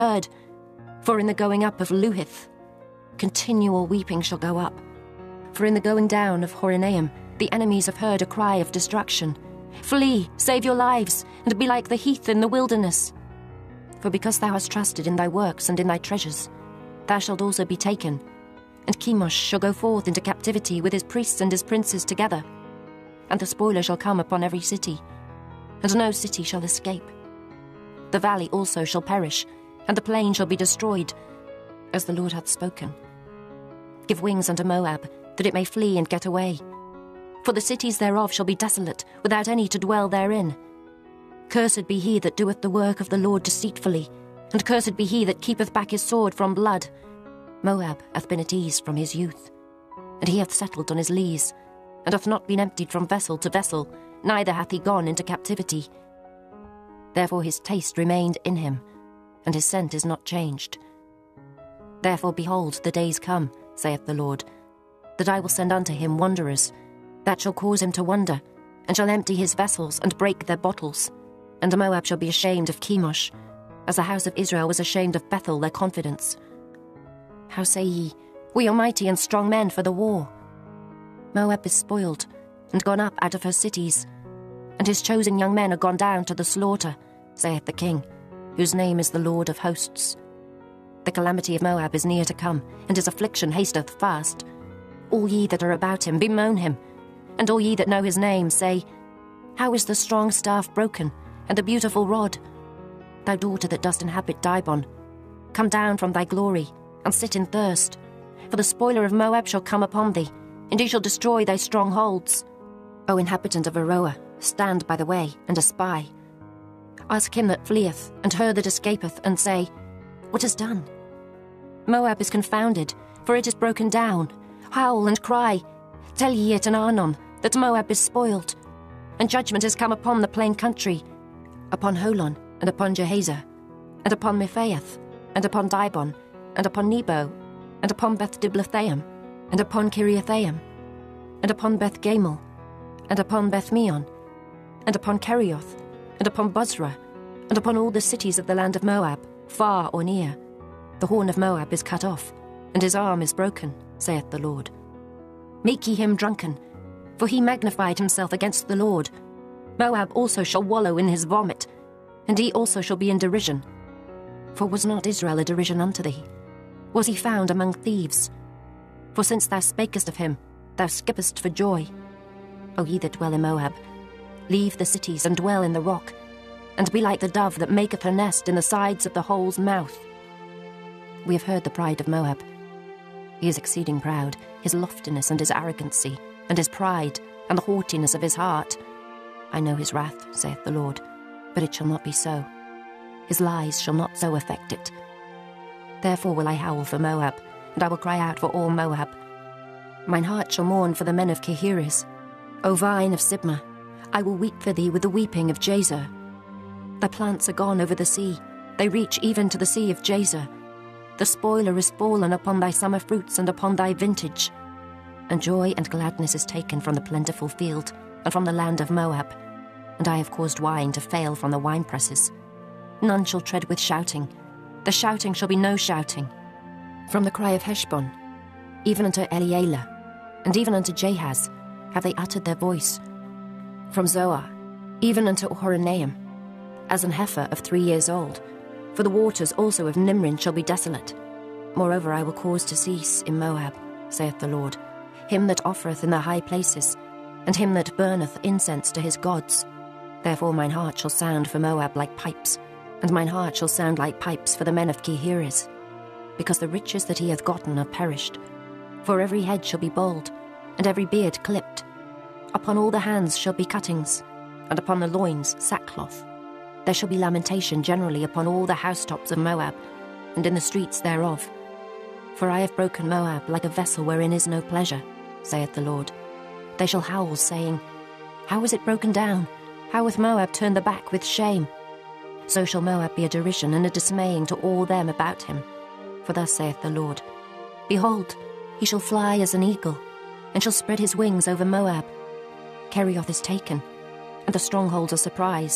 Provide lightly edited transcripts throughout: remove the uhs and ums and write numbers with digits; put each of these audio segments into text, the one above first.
heard. For in the going up of Luhith, continual weeping shall go up. For in the going down of Horonaim, the enemies have heard a cry of destruction. Flee, save your lives, and be like the heath in the wilderness. For because thou hast trusted in thy works and in thy treasures, thou shalt also be taken. And Chemosh shall go forth into captivity with his priests and his princes together. And the spoiler shall come upon every city, and no city shall escape. The valley also shall perish, and the plain shall be destroyed, as the Lord hath spoken. Give wings unto Moab, that it may flee and get away. For the cities thereof shall be desolate, without any to dwell therein. Cursed be he that doeth the work of the Lord deceitfully, and cursed be he that keepeth back his sword from blood. Moab hath been at ease from his youth, and he hath settled on his lees, and hath not been emptied from vessel to vessel, neither hath he gone into captivity. Therefore his taste remained in him, and his scent is not changed. Therefore, behold, the days come, saith the Lord, that I will send unto him wanderers, that shall cause him to wander, and shall empty his vessels, and break their bottles. And Moab shall be ashamed of Chemosh, as the house of Israel was ashamed of Bethel, their confidence. How say ye, we are mighty and strong men for the war? Moab is spoiled, and gone up out of her cities, and his chosen young men are gone down to the slaughter, saith the King, whose name is the Lord of hosts. The calamity of Moab is near to come, and his affliction hasteth fast. All ye that are about him, bemoan him, and all ye that know his name, say, how is the strong staff broken, and the beautiful rod? Thou daughter that dost inhabit Dibon, come down from thy glory, and sit in thirst. For the spoiler of Moab shall come upon thee, and he shall destroy thy strongholds. O inhabitant of Aroer, stand by the way, and espy. Ask him that fleeth, and her that escapeth, and say, what is done? Moab is confounded, for it is broken down. Howl and cry, tell ye it in Arnon, that Moab is spoiled. And judgment is come upon the plain country, upon Holon, and upon Jehazer, and upon Mephaeth, and upon Dibon, and upon Nebo, and upon Beth-Diblathaim, and upon Kiriathaim, and upon Beth-Gamel, and upon Beth-Meon, and upon Kerioth, and upon Bozrah, and upon all the cities of the land of Moab, far or near. The horn of Moab is cut off, and his arm is broken, saith the Lord. Make ye him drunken, for he magnified himself against the Lord. Moab also shall wallow in his vomit, and he also shall be in derision. For was not Israel a derision unto thee? Was he found among thieves? For since thou spakest of him, thou skippest for joy. O ye that dwell in Moab, leave the cities and dwell in the rock, and be like the dove that maketh her nest in the sides of the hole's mouth. We have heard the pride of Moab. He is exceeding proud, his loftiness and his arrogancy, and his pride, and the haughtiness of his heart. I know his wrath, saith the Lord, but it shall not be so. His lies shall not so affect it. Therefore will I howl for Moab, and I will cry out for all Moab. Mine heart shall mourn for the men of Kehires. O vine of Sibmah, I will weep for thee with the weeping of Jazer. Thy plants are gone over the sea, they reach even to the sea of Jazer. The spoiler is fallen upon thy summer fruits and upon thy vintage. And joy and gladness is taken from the plentiful field, and from the land of Moab. And I have caused wine to fail from the winepresses. None shall tread with shouting. The shouting shall be no shouting. From the cry of Heshbon, even unto Elealeh, and even unto Jahaz, have they uttered their voice. From Zoar, even unto Horonaim, as an heifer of 3 years old. For the waters also of Nimrin shall be desolate. Moreover, I will cause to cease in Moab, saith the Lord, him that offereth in the high places, and him that burneth incense to his gods. Therefore mine heart shall sound for Moab like pipes, and mine heart shall sound like pipes for the men of Kehires, because the riches that he hath gotten are perished. For every head shall be bald, and every beard clipped. Upon all the hands shall be cuttings, and upon the loins sackcloth. There shall be lamentation generally upon all the housetops of Moab, and in the streets thereof. For I have broken Moab like a vessel wherein is no pleasure, saith the Lord. They shall howl, saying, how is it broken down? How hath Moab turned the back with shame? So shall Moab be a derision and a dismaying to all them about him. For thus saith the Lord, behold, he shall fly as an eagle, and shall spread his wings over Moab. Kerioth is taken, and the strongholds are surprised,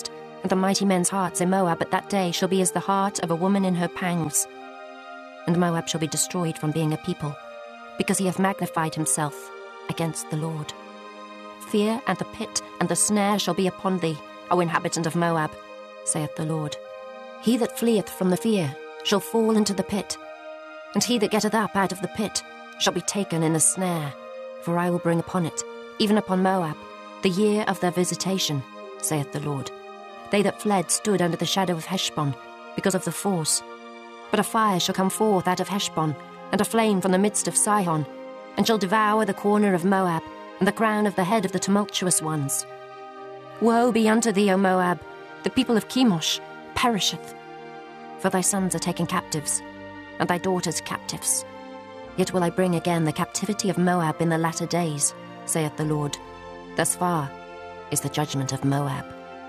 The mighty men's hearts in Moab at that day shall be as the heart of a woman in her pangs. And Moab shall be destroyed from being a people, because he hath magnified himself against the Lord. Fear and the pit and the snare shall be upon thee, O inhabitant of Moab, saith the Lord. He that fleeth from the fear shall fall into the pit, and he that getteth up out of the pit shall be taken in the snare. For I will bring upon it, even upon Moab, the year of their visitation, saith the Lord. They that fled stood under the shadow of Heshbon, because of the force. But a fire shall come forth out of Heshbon, and a flame from the midst of Sihon, and shall devour the corner of Moab, and the crown of the head of the tumultuous ones. Woe be unto thee, O Moab! The people of Chemosh perisheth. For thy sons are taken captives, and thy daughters captives. Yet will I bring again the captivity of Moab in the latter days, saith the Lord. Thus far is the judgment of Moab.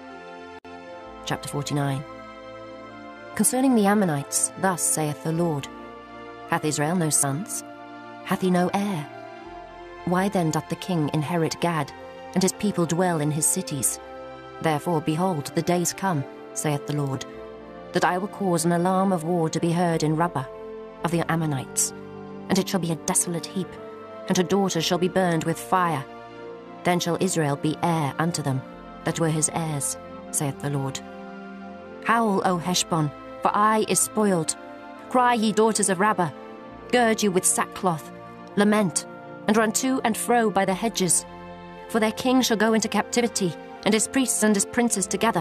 Chapter 49. Concerning the Ammonites, thus saith the Lord. Hath Israel no sons? Hath he no heir? Why then doth the king inherit Gad, and his people dwell in his cities? Therefore, behold, the days come, saith the Lord, that I will cause an alarm of war to be heard in Rabbah of the Ammonites, and it shall be a desolate heap, and her daughters shall be burned with fire. Then shall Israel be heir unto them, that were his heirs, saith the Lord. Howl, O Heshbon, for Ai is spoiled. Cry, ye daughters of Rabbah, gird you with sackcloth, lament, and run to and fro by the hedges. For their king shall go into captivity, and his priests and his princes together.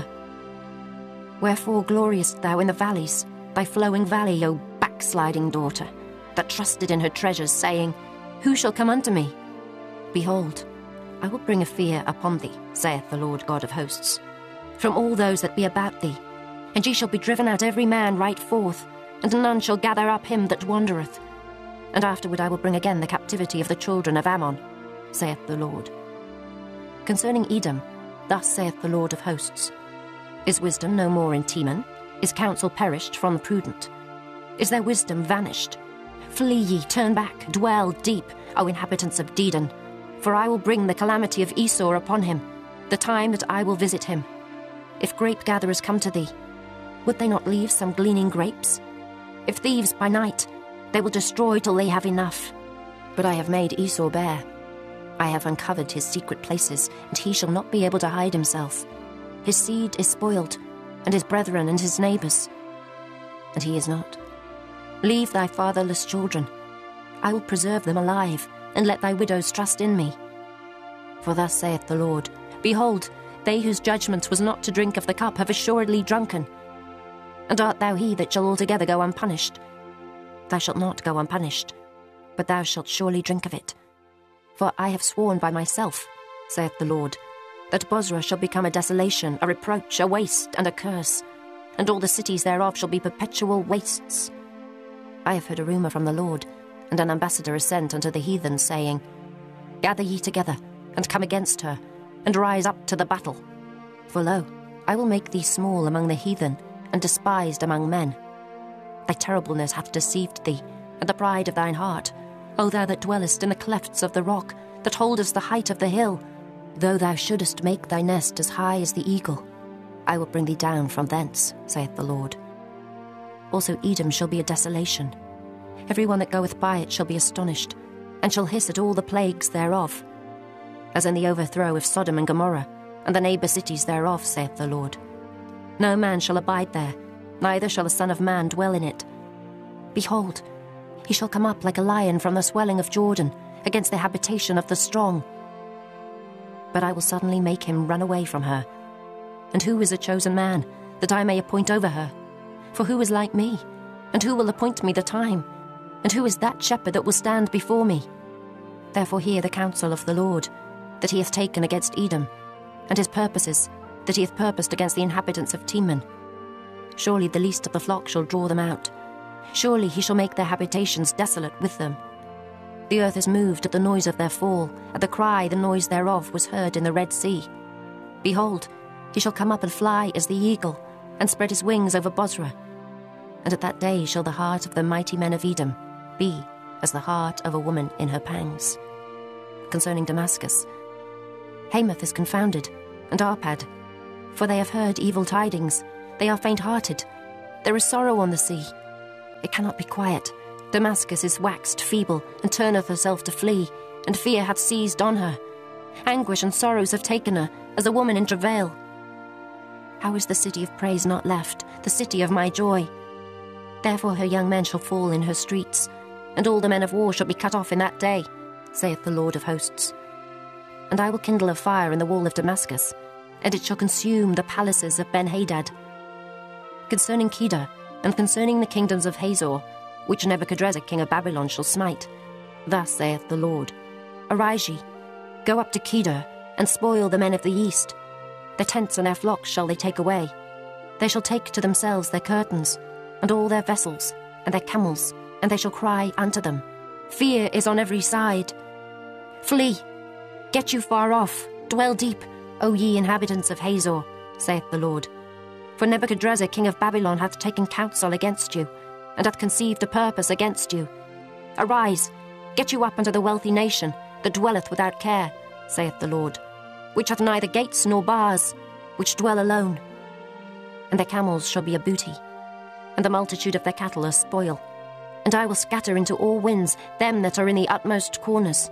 Wherefore gloriest thou in the valleys, thy flowing valley, O backsliding daughter, that trusted in her treasures, saying, Who shall come unto me? Behold, I will bring a fear upon thee, saith the Lord God of hosts, from all those that be about thee. And ye shall be driven out every man right forth, and none shall gather up him that wandereth. And afterward I will bring again the captivity of the children of Ammon, saith the Lord. Concerning Edom, thus saith the Lord of hosts. Is wisdom no more in Teman? Is counsel perished from the prudent? Is their wisdom vanished? Flee ye, turn back, dwell deep, O inhabitants of Dedan. For I will bring the calamity of Esau upon him, the time that I will visit him. If grape gatherers come to thee, would they not leave some gleaning grapes? If thieves by night, they will destroy till they have enough. But I have made Esau bare. I have uncovered his secret places, and he shall not be able to hide himself. His seed is spoiled, and his brethren and his neighbours. And he is not. Leave thy fatherless children. I will preserve them alive, and let thy widows trust in me. For thus saith the Lord, Behold, they whose judgment was not to drink of the cup have assuredly drunken. And art thou he that shall altogether go unpunished? Thou shalt not go unpunished, but thou shalt surely drink of it. For I have sworn by myself, saith the Lord, that Bozrah shall become a desolation, a reproach, a waste, and a curse, and all the cities thereof shall be perpetual wastes. I have heard a rumour from the Lord, and an ambassador is sent unto the heathen, saying, Gather ye together, and come against her, and rise up to the battle. For lo, I will make thee small among the heathen, and despised among men. Thy terribleness hath deceived thee, and the pride of thine heart, O thou that dwellest in the clefts of the rock, that holdest the height of the hill. Though thou shouldest make thy nest as high as the eagle, I will bring thee down from thence, saith the Lord. Also Edom shall be a desolation. Every one that goeth by it shall be astonished, and shall hiss at all the plagues thereof, as in the overthrow of Sodom and Gomorrah, and the neighbour cities thereof, saith the Lord. No man shall abide there, neither shall a son of man dwell in it. Behold, he shall come up like a lion from the swelling of Jordan, against the habitation of the strong. But I will suddenly make him run away from her. And who is a chosen man, that I may appoint over her? For who is like me? And who will appoint me the time? And who is that shepherd that will stand before me? Therefore hear the counsel of the Lord, that he hath taken against Edom, and his purposes, that he hath purposed against the inhabitants of Teman. Surely the least of the flock shall draw them out. Surely he shall make their habitations desolate with them. The earth is moved at the noise of their fall, at the cry the noise thereof was heard in the Red Sea. Behold, he shall come up and fly as the eagle, and spread his wings over Bozrah. And at that day shall the heart of the mighty men of Edom be as the heart of a woman in her pangs. Concerning Damascus, Hamath is confounded, and Arpad, For they have heard evil tidings. They are faint-hearted. There is sorrow on the sea. It cannot be quiet. Damascus is waxed feeble, and turneth herself to flee, and fear hath seized on her. Anguish and sorrows have taken her, as a woman in travail. How is the city of praise not left, the city of my joy? Therefore her young men shall fall in her streets, and all the men of war shall be cut off in that day, saith the Lord of hosts. And I will kindle a fire in the wall of Damascus, and it shall consume the palaces of Ben-Hadad. Concerning Kedar, and concerning the kingdoms of Hazor, which Nebuchadrezzar king of Babylon shall smite, thus saith the Lord, Arise ye, go up to Kedar, and spoil the men of the east. Their tents and their flocks shall they take away. They shall take to themselves their curtains, and all their vessels, and their camels, and they shall cry unto them, Fear is on every side. Flee, get you far off, dwell deep, O ye inhabitants of Hazor, saith the Lord. For Nebuchadrezzar king of Babylon hath taken counsel against you, and hath conceived a purpose against you. Arise, get you up unto the wealthy nation, that dwelleth without care, saith the Lord, which hath neither gates nor bars, which dwell alone. And their camels shall be a booty, and the multitude of their cattle a spoil. And I will scatter into all winds them that are in the utmost corners.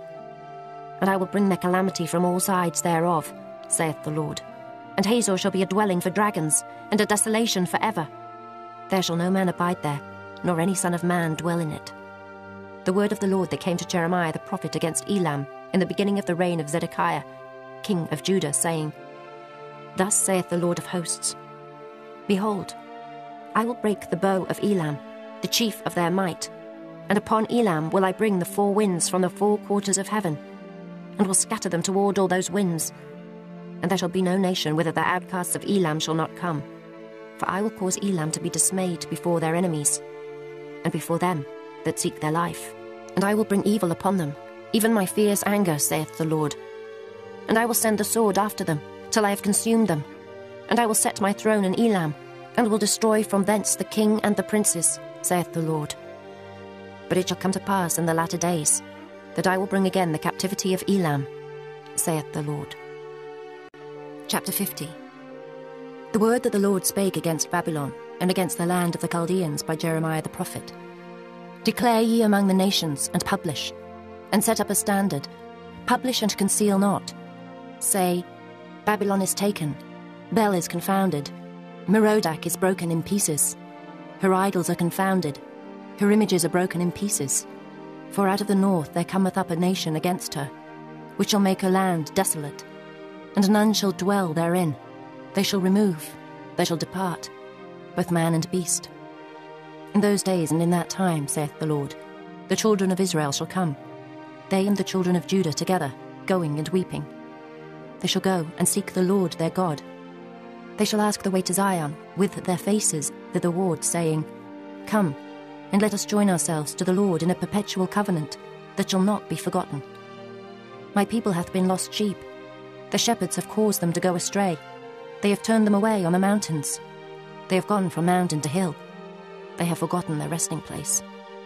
And I will bring their calamity from all sides thereof, saith the Lord. And Hazor shall be a dwelling for dragons, and a desolation for ever. There shall no man abide there, nor any son of man dwell in it. The word of the Lord that came to Jeremiah the prophet against Elam in the beginning of the reign of Zedekiah, king of Judah, saying, Thus saith the Lord of hosts, Behold, I will break the bow of Elam, the chief of their might, and upon Elam will I bring the four winds from the four quarters of heaven, and will scatter them toward all those winds. And there shall be no nation whither the outcasts of Elam shall not come. For I will cause Elam to be dismayed before their enemies, and before them that seek their life. And I will bring evil upon them, even my fierce anger, saith the Lord. And I will send the sword after them, till I have consumed them. And I will set my throne in Elam, and will destroy from thence the king and the princes, saith the Lord. But it shall come to pass in the latter days, that I will bring again the captivity of Elam, saith the Lord. Chapter 50. The word that the Lord spake against Babylon, and against the land of the Chaldeans by Jeremiah the prophet. Declare ye among the nations, and publish, and set up a standard. Publish and conceal not. Say, Babylon is taken, Bel is confounded, Merodach is broken in pieces. Her idols are confounded, her images are broken in pieces. For out of the north there cometh up a nation against her, which shall make her land desolate, and none shall dwell therein. They shall remove, they shall depart, both man and beast. In those days and in that time, saith the Lord, the children of Israel shall come, they and the children of Judah together, going and weeping. They shall go and seek the Lord their God. They shall ask the way to Zion, with their faces thitherward, saying, Come, and let us join ourselves to the Lord in a perpetual covenant, that shall not be forgotten. My people hath been lost sheep. The shepherds have caused them to go astray. They have turned them away on the mountains. They have gone from mountain to hill. They have forgotten their resting place.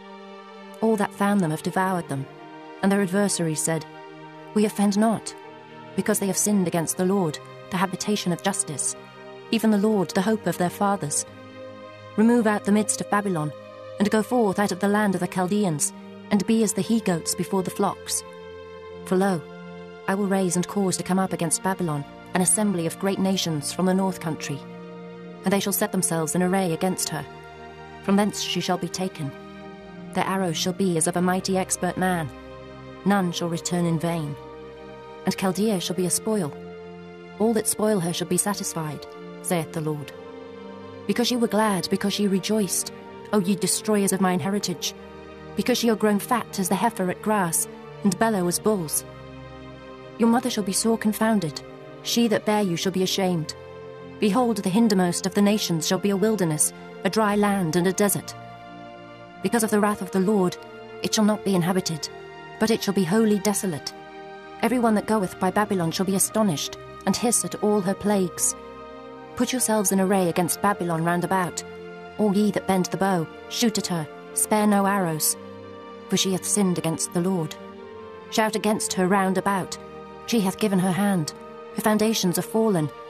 All that found them have devoured them, and their adversaries said, We offend not, because they have sinned against the Lord, the habitation of justice, even the Lord, the hope of their fathers. Remove out the midst of Babylon, and go forth out of the land of the Chaldeans, and be as the he-goats before the flocks. For lo, I will raise and cause to come up against Babylon an assembly of great nations from the north country, and they shall set themselves in array against her. From thence she shall be taken. Their arrows shall be as of a mighty expert man. None shall return in vain. And Chaldea shall be a spoil. All that spoil her shall be satisfied, saith the Lord. Because ye were glad, because ye rejoiced, O ye destroyers of mine heritage, because ye are grown fat as the heifer at grass, and bellow as bulls. Your mother shall be sore confounded, she that bare you shall be ashamed. Behold, the hindermost of the nations shall be a wilderness, a dry land and a desert. Because of the wrath of the Lord, it shall not be inhabited, but it shall be wholly desolate. Every one that goeth by Babylon shall be astonished, and hiss at all her plagues. Put yourselves in array against Babylon round about. All ye that bend the bow, shoot at her, spare no arrows. For she hath sinned against the Lord. Shout against her round about. She hath given her hand. Her foundations are fallen,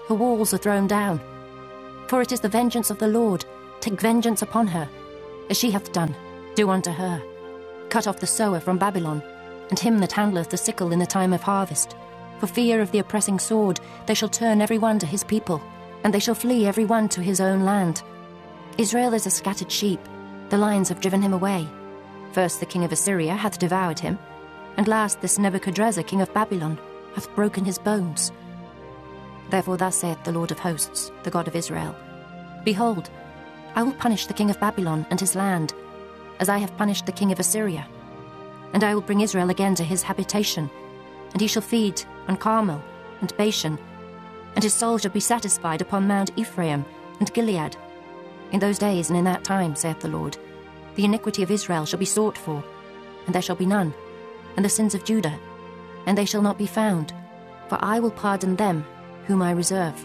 her walls are thrown down. For it is the vengeance of the Lord, take vengeance upon her. As she hath done, do unto her. Cut off the sower from Babylon, and him that handleth the sickle in the time of harvest. For fear of the oppressing sword, they shall turn every one to his people, and they shall flee every one to his own land. Israel is a scattered sheep, the lions have driven him away. First the king of Assyria hath devoured him, and last this Nebuchadrezzar king of Babylon hath broken his bones. Therefore thus saith the Lord of hosts, the God of Israel, Behold, I will punish the king of Babylon and his land, as I have punished the king of Assyria. And I will bring Israel again to his habitation, and he shall feed on Carmel and Bashan, and his soul shall be satisfied upon Mount Ephraim and Gilead. In those days and in that time, saith the Lord, the iniquity of Israel shall be sought for, and there shall be none, and the sins of Judah, and they shall not be found, for I will pardon them whom I reserve.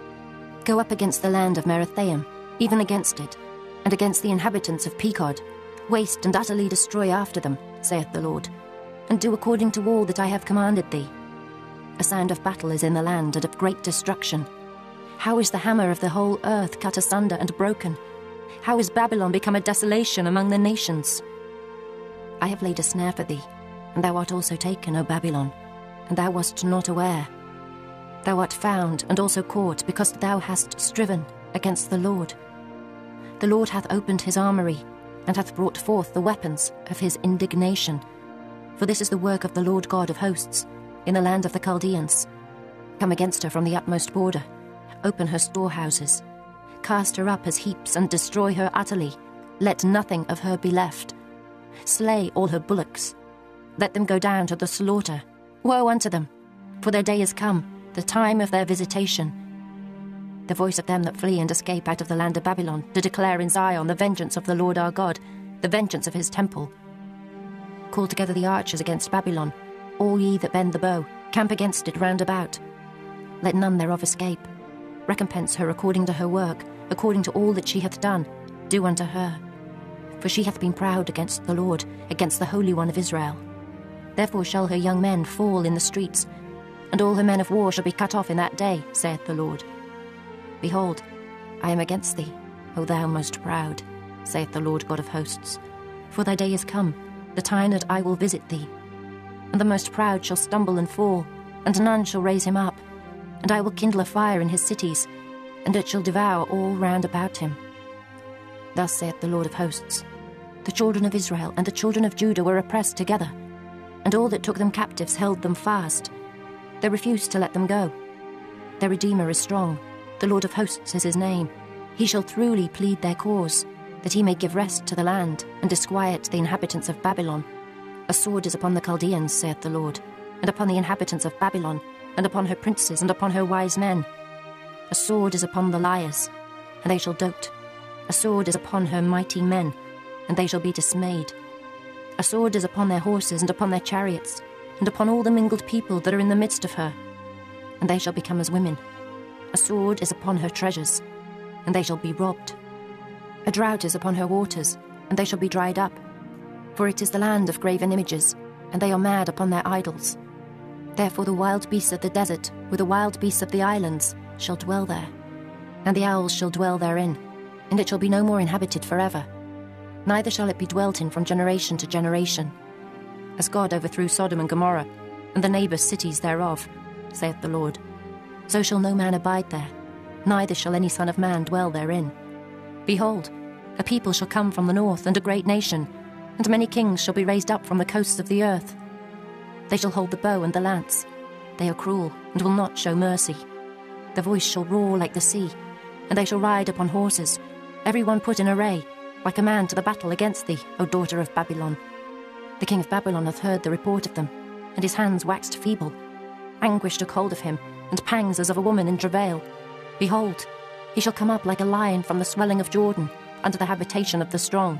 Go up against the land of Merathaim, even against it, and against the inhabitants of Pekod, waste and utterly destroy after them, saith the Lord, and do according to all that I have commanded thee. A sound of battle is in the land, and of great destruction. How is the hammer of the whole earth cut asunder and broken? How is Babylon become a desolation among the nations? I have laid a snare for thee, and thou art also taken, O Babylon, and thou wast not aware. Thou art found and also caught, because thou hast striven against the Lord. The Lord hath opened his armoury, and hath brought forth the weapons of his indignation. For this is the work of the Lord God of hosts, in the land of the Chaldeans. Come against her from the utmost border, open her storehouses, cast her up as heaps, and destroy her utterly. Let nothing of her be left. Slay all her bullocks. Let them go down to the slaughter. Woe unto them, for their day is come, the time of their visitation. The voice of them that flee and escape out of the land of Babylon, to declare in Zion the vengeance of the Lord our God, the vengeance of his temple. Call together the archers against Babylon, all ye that bend the bow, camp against it round about. Let none thereof escape. Recompense her according to her work, according to all that she hath done, do unto her. For she hath been proud against the Lord, against the Holy One of Israel. Therefore shall her young men fall in the streets, and all her men of war shall be cut off in that day, saith the Lord. Behold, I am against thee, O thou most proud, saith the Lord God of hosts. For thy day is come, the time that I will visit thee. And the most proud shall stumble and fall, and none shall raise him up. And I will kindle a fire in his cities, and it shall devour all round about him. Thus saith the Lord of hosts, the children of Israel and the children of Judah were oppressed together, and all that took them captives held them fast. They refused to let them go. Their Redeemer is strong, the Lord of hosts is his name. He shall truly plead their cause, that he may give rest to the land, and disquiet the inhabitants of Babylon. A sword is upon the Chaldeans, saith the Lord, and upon the inhabitants of Babylon, and upon her princes, and upon her wise men. A sword is upon the liars, and they shall dote. A sword is upon her mighty men, and they shall be dismayed. A sword is upon their horses, and upon their chariots, and upon all the mingled people that are in the midst of her, and they shall become as women. A sword is upon her treasures, and they shall be robbed. A drought is upon her waters, and they shall be dried up. For it is the land of graven images, and they are mad upon their idols. Therefore the wild beasts of the desert, with the wild beasts of the islands, shall dwell there, and the owls shall dwell therein, and it shall be no more inhabited forever. Neither shall it be dwelt in from generation to generation. As God overthrew Sodom and Gomorrah, and the neighbour cities thereof, saith the Lord, so shall no man abide there, neither shall any son of man dwell therein. Behold, a people shall come from the north, and a great nation, and many kings shall be raised up from the coasts of the earth. They shall hold the bow and the lance. They are cruel, and will not show mercy. Their voice shall roar like the sea, and they shall ride upon horses, every one put in array, like a man to the battle against thee, O daughter of Babylon. The king of Babylon hath heard the report of them, and his hands waxed feeble. Anguish took hold of him, and pangs as of a woman in travail. Behold, he shall come up like a lion from the swelling of Jordan, unto the habitation of the strong.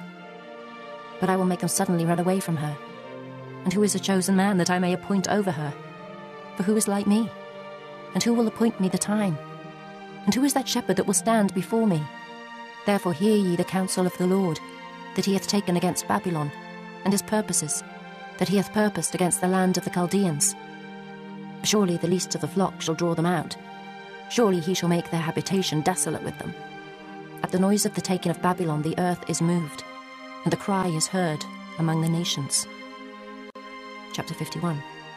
But I will make them suddenly run away from her. And who is a chosen man that I may appoint over her? For who is like me? And who will appoint me the time? And who is that shepherd that will stand before me? Therefore hear ye the counsel of the Lord, that he hath taken against Babylon, and his purposes, that he hath purposed against the land of the Chaldeans. Surely the least of the flock shall draw them out, Surely he shall make their habitation desolate with them. At the noise of the taking of Babylon the earth is moved, and the cry is heard among the nations. Chapter 51.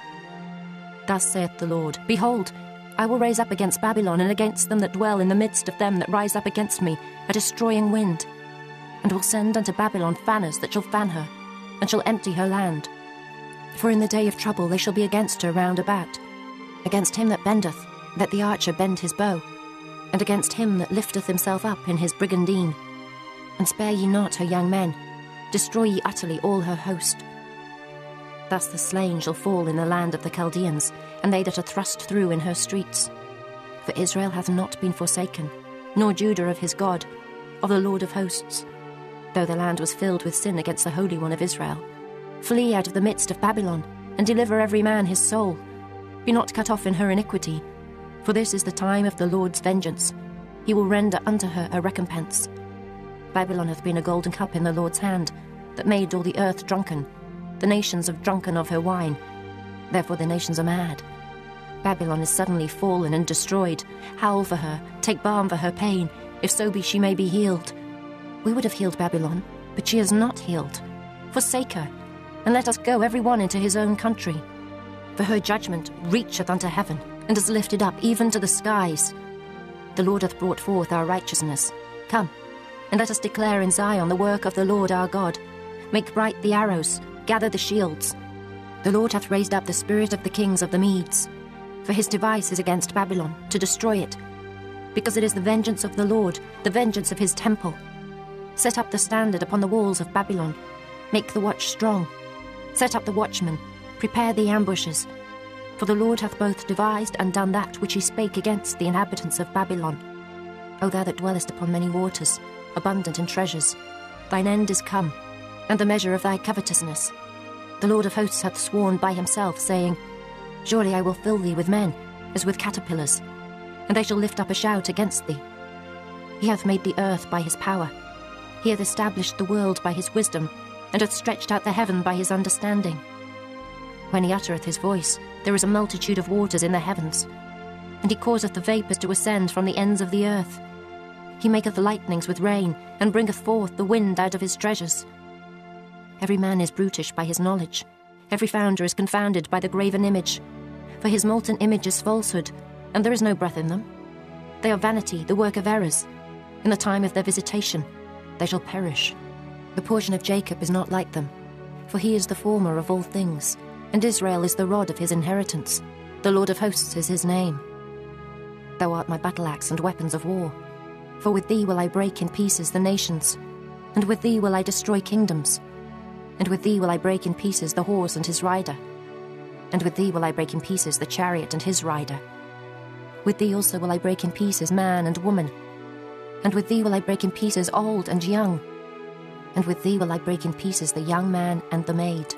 Thus saith the Lord, Behold, I will raise up against Babylon and against them that dwell in the midst of them that rise up against me a destroying wind, and will send unto Babylon fanners that shall fan her, and shall empty her land. For in the day of trouble they shall be against her round about, against him that bendeth, that the archer bend his bow, and against him that lifteth himself up in his brigandine. And spare ye not her young men, destroy ye utterly all her host. Thus the slain shall fall in the land of the Chaldeans, and they that are thrust through in her streets. For Israel hath not been forsaken, nor Judah of his God, of the Lord of hosts, though the land was filled with sin against the Holy One of Israel. Flee out of the midst of Babylon, and deliver every man his soul. Be not cut off in her iniquity, for this is the time of the Lord's vengeance. He will render unto her a recompense. Babylon hath been a golden cup in the Lord's hand, that made all the earth drunken. The nations have drunken of her wine, therefore the nations are mad. Babylon is suddenly fallen and destroyed. Howl for her, take balm for her pain, if so be she may be healed. We would have healed Babylon, but she is not healed. Forsake her, and let us go every one into his own country. For her judgment reacheth unto heaven, and is lifted up even to the skies. The Lord hath brought forth our righteousness. Come, and let us declare in Zion the work of the Lord our God. Make bright the arrows, gather the shields. The Lord hath raised up the spirit of the kings of the Medes. For his device is against Babylon, to destroy it. Because it is the vengeance of the Lord, the vengeance of his temple. Set up the standard upon the walls of Babylon. Make the watch strong. Set up the watchmen. Prepare the ambushes. For the Lord hath both devised and done that which he spake against the inhabitants of Babylon. O thou that dwellest upon many waters, abundant in treasures, thine end is come, and the measure of thy covetousness. The Lord of hosts hath sworn by himself, saying, Surely I will fill thee with men, as with caterpillars, and they shall lift up a shout against thee. He hath made the earth by his power. He hath established the world by his wisdom, and hath stretched out the heaven by his understanding. When he uttereth his voice, there is a multitude of waters in the heavens, and he causeth the vapours to ascend from the ends of the earth. He maketh lightnings with rain, and bringeth forth the wind out of his treasures. Every man is brutish by his knowledge. Every founder is confounded by the graven image. For his molten image is falsehood, and there is no breath in them. They are vanity, the work of errors. In the time of their visitation, they shall perish. The portion of Jacob is not like them, for he is the former of all things, and Israel is the rod of his inheritance. The Lord of hosts is his name. Thou art my battle axe and weapons of war. For with thee will I break in pieces the nations, and with thee will I destroy kingdoms. And with thee will I break in pieces the horse and his rider. And with thee will I break in pieces the chariot and his rider. With thee also will I break in pieces man and woman. And with thee will I break in pieces old and young. And with thee will I break in pieces the young man and the maid.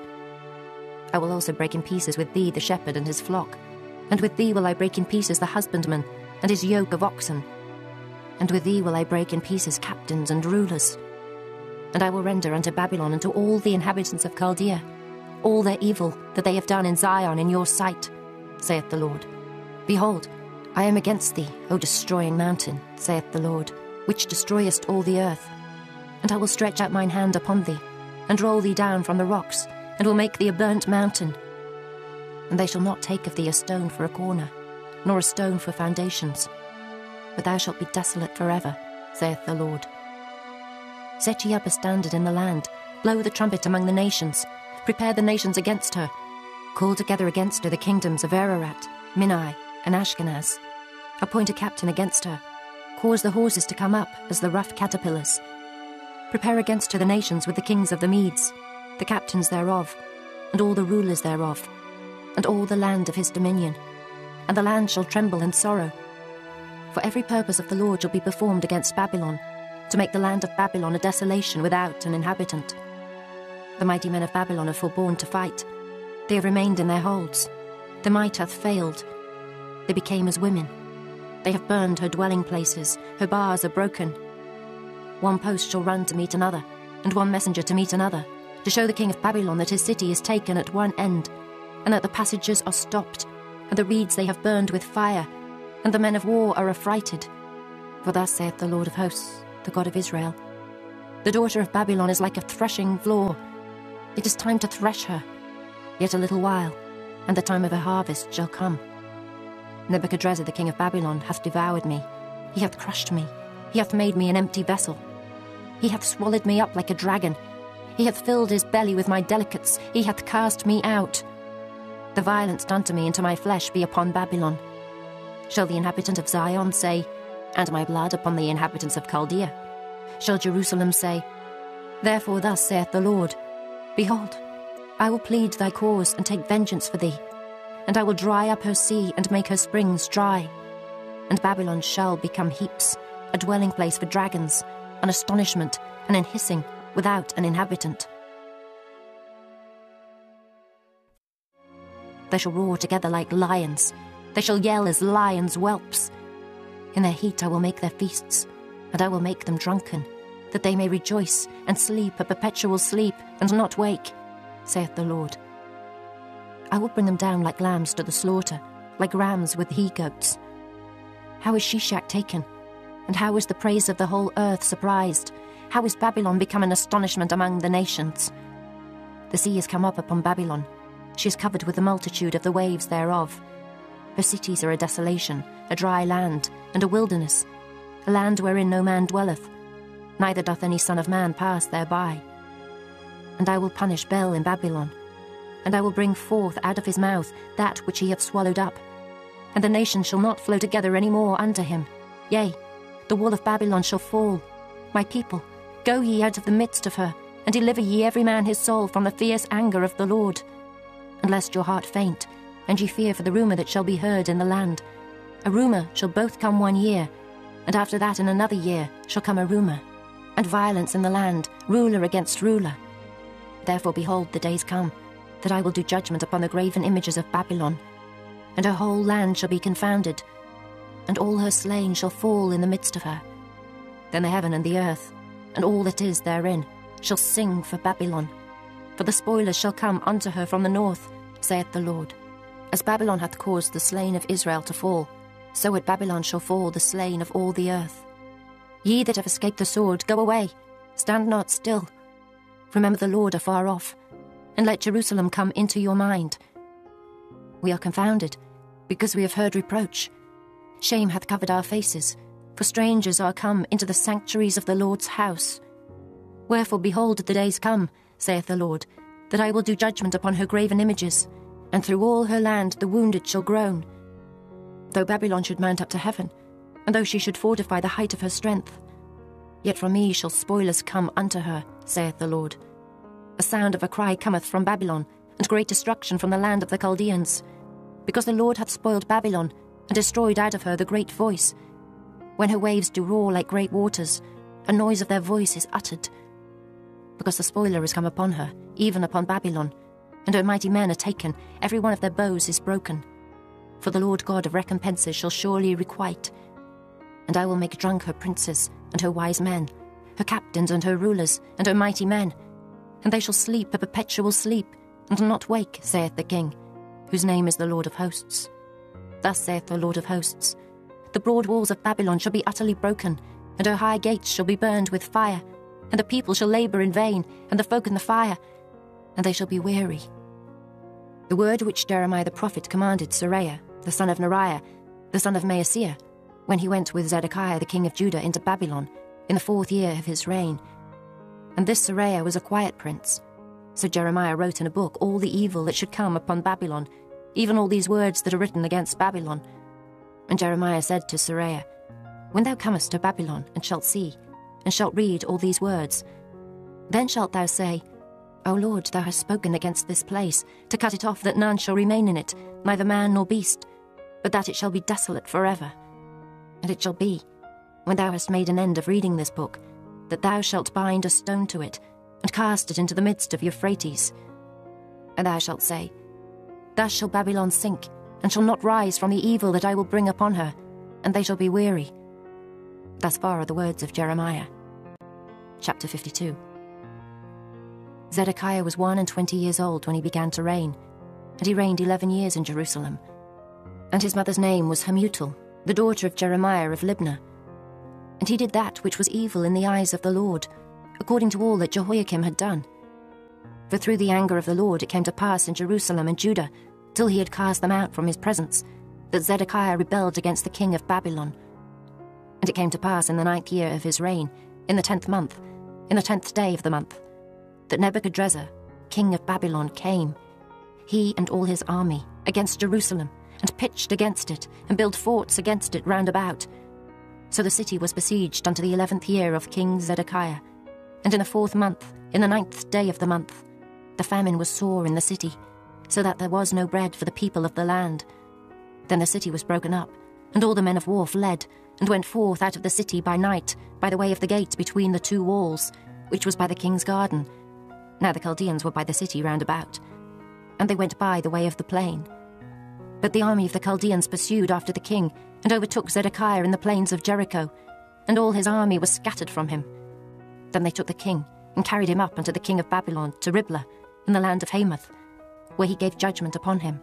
I will also break in pieces with thee the shepherd and his flock. And with thee will I break in pieces the husbandman and his yoke of oxen. And with thee will I break in pieces captains and rulers. And I will render unto Babylon and to all the inhabitants of Chaldea all their evil that they have done in Zion in your sight, saith the Lord. Behold, I am against thee, O destroying mountain, saith the Lord, which destroyest all the earth. And I will stretch out mine hand upon thee, and roll thee down from the rocks, and will make thee a burnt mountain. And they shall not take of thee a stone for a corner, nor a stone for foundations. But thou shalt be desolate forever, saith the Lord. Set ye up a standard in the land, blow the trumpet among the nations, prepare the nations against her. Call together against her the kingdoms of Ararat, Minai, and Ashkenaz. Appoint a captain against her. Cause the horses to come up as the rough caterpillars. Prepare against her the nations with the kings of the Medes, the captains thereof, and all the rulers thereof, and all the land of his dominion. And the land shall tremble in sorrow. For every purpose of the Lord shall be performed against Babylon, to make the land of Babylon a desolation without an inhabitant. The mighty men of Babylon have forborne to fight. They have remained in their holds. Their might hath failed. They became as women. They have burned her dwelling places. Her bars are broken. One post shall run to meet another, and one messenger to meet another, to show the king of Babylon that his city is taken at one end, and that the passages are stopped, and the reeds they have burned with fire, and the men of war are affrighted. For thus saith the Lord of hosts, the God of Israel, the daughter of Babylon is like a threshing floor. It is time to thresh her. Yet a little while, and the time of her harvest shall come. Nebuchadrezzar the king of Babylon hath devoured me. He hath crushed me. He hath made me an empty vessel. He hath swallowed me up like a dragon. He hath filled his belly with my delicates. He hath cast me out. The violence done to me and to my flesh be upon Babylon. Shall the inhabitant of Zion say, and my blood upon the inhabitants of Chaldea? Shall Jerusalem say, therefore thus saith the Lord, behold, I will plead thy cause and take vengeance for thee, and I will dry up her sea and make her springs dry. And Babylon shall become heaps, a dwelling place for dragons, an astonishment, and an hissing, without an inhabitant. They shall roar together like lions. They shall yell as lions' whelps. In their heat I will make their feasts, and I will make them drunken, that they may rejoice and sleep a perpetual sleep, and not wake, saith the Lord. I will bring them down like lambs to the slaughter, like rams with he-goats. How is Shishak taken? And how is the praise of the whole earth surprised? How is Babylon become an astonishment among the nations? The sea is come up upon Babylon. She is covered with the multitude of the waves thereof. Her cities are a desolation, a dry land, and a wilderness, a land wherein no man dwelleth, neither doth any son of man pass thereby. And I will punish Bel in Babylon, and I will bring forth out of his mouth that which he hath swallowed up, and the nation shall not flow together any more unto him. Yea, the wall of Babylon shall fall. My people, go ye out of the midst of her, and deliver ye every man his soul from the fierce anger of the Lord. And lest your heart faint, and ye fear for the rumour that shall be heard in the land. A rumour shall both come 1 year, and after that in another year shall come a rumour, and violence in the land, ruler against ruler. Therefore behold, the days come, that I will do judgment upon the graven images of Babylon, and her whole land shall be confounded, and all her slain shall fall in the midst of her. Then the heaven and the earth, and all that is therein, shall sing for Babylon. For the spoilers shall come unto her from the north, saith the Lord. As Babylon hath caused the slain of Israel to fall, so at Babylon shall fall the slain of all the earth. Ye that have escaped the sword, go away, stand not still. Remember the Lord afar off, and let Jerusalem come into your mind. We are confounded, because we have heard reproach. Shame hath covered our faces, for strangers are come into the sanctuaries of the Lord's house. Wherefore, behold, the days come, saith the Lord, that I will do judgment upon her graven images, and through all her land the wounded shall groan. Though Babylon should mount up to heaven, and though she should fortify the height of her strength, yet from me shall spoilers come unto her, saith the Lord. A sound of a cry cometh from Babylon, and great destruction from the land of the Chaldeans, because the Lord hath spoiled Babylon, and destroyed out of her the great voice. When her waves do roar like great waters, a noise of their voice is uttered. Because the spoiler is come upon her, even upon Babylon, and her mighty men are taken, every one of their bows is broken. For the Lord God of recompenses shall surely requite. And I will make drunk her princes, and her wise men, her captains and her rulers, and her mighty men, and they shall sleep a perpetual sleep, and not wake, saith the King, whose name is the Lord of hosts. Thus saith the Lord of hosts, the broad walls of Babylon shall be utterly broken, and her high gates shall be burned with fire, and the people shall labour in vain, and the folk in the fire, and they shall be weary. The word which Jeremiah the prophet commanded Seraiah, the son of Neriah, the son of Maaseiah, when he went with Zedekiah the king of Judah into Babylon, in the 4th year of his reign. And this Seraiah was a quiet prince. So Jeremiah wrote in a book all the evil that should come upon Babylon, even all these words that are written against Babylon. And Jeremiah said to Seraiah, When thou comest to Babylon, and shalt see, and shalt read all these words, then shalt thou say, O Lord, thou hast spoken against this place, to cut it off, that none shall remain in it, neither man nor beast, but that it shall be desolate forever. And it shall be, when thou hast made an end of reading this book, that thou shalt bind a stone to it, and cast it into the midst of Euphrates. And thou shalt say, Thus shall Babylon sink, and shall not rise from the evil that I will bring upon her, and they shall be weary. Thus far are the words of Jeremiah. Chapter 52. Zedekiah was 21 years old when he began to reign, and he reigned 11 years in Jerusalem. And his mother's name was Hamutal, the daughter of Jeremiah of Libnah. And he did that which was evil in the eyes of the Lord, according to all that Jehoiakim had done. For through the anger of the Lord it came to pass in Jerusalem and Judah, till he had cast them out from his presence, that Zedekiah rebelled against the king of Babylon. And it came to pass in the 9th year of his reign, in the 10th month, in the 10th day of the month, that Nebuchadrezzar, king of Babylon, came, he and all his army, against Jerusalem, and pitched against it, and built forts against it round about. So the city was besieged unto the 11th year of King Zedekiah. And in the 4th month, in the 9th day of the month, the famine was sore in the city, so that there was no bread for the people of the land. Then the city was broken up, and all the men of war fled, and went forth out of the city by night, by the way of the gate between the two walls, which was by the king's garden. Now the Chaldeans were by the city round about, and they went by the way of the plain. But the army of the Chaldeans pursued after the king, and overtook Zedekiah in the plains of Jericho, and all his army was scattered from him. Then they took the king, and carried him up unto the king of Babylon to Riblah, in the land of Hamath, where he gave judgment upon him.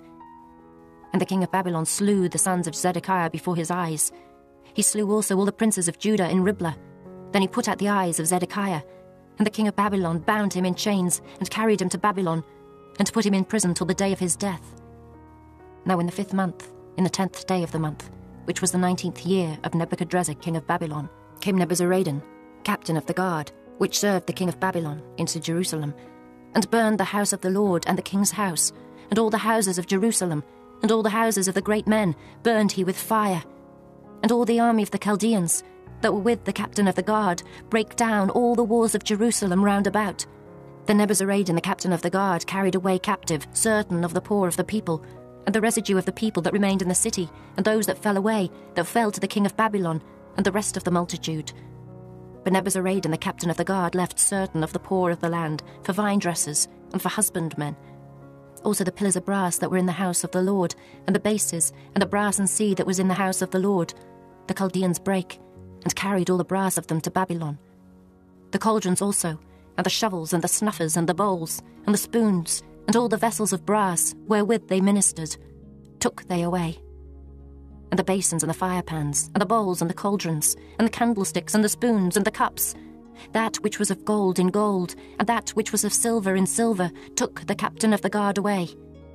And the king of Babylon slew the sons of Zedekiah before his eyes. He slew also all the princes of Judah in Riblah. Then he put out the eyes of Zedekiah, and the king of Babylon bound him in chains, and carried him to Babylon, and put him in prison till the day of his death. Now in the 5th month, in the 10th day of the month, which was the 19th year of Nebuchadrezzar king of Babylon, came Nebuzaradan, captain of the guard, which served the king of Babylon, into Jerusalem, and burned the house of the Lord and the king's house, and all the houses of Jerusalem, and all the houses of the great men burned he with fire. And all the army of the Chaldeans, that were with the captain of the guard, brake down all the walls of Jerusalem round about. Then Nebuzaradan the captain of the guard carried away captive certain of the poor of the people, and the residue of the people that remained in the city, and those that fell away, that fell to the king of Babylon, and the rest of the multitude. But Nebuzaradan the captain of the guard left certain of the poor of the land for vine dressers and for husbandmen. Also the pillars of brass that were in the house of the Lord, and the bases, and the brass and sea that was in the house of the Lord, the Chaldeans brake, and carried all the brass of them to Babylon. The cauldrons also, and the shovels, and the snuffers, and the bowls, and the spoons, and all the vessels of brass wherewith they ministered, took they away. And the basins, and the firepans, and the bowls, and the cauldrons, and the candlesticks, and the spoons, and the cups, that which was of gold in gold, and that which was of silver in silver, took the captain of the guard away.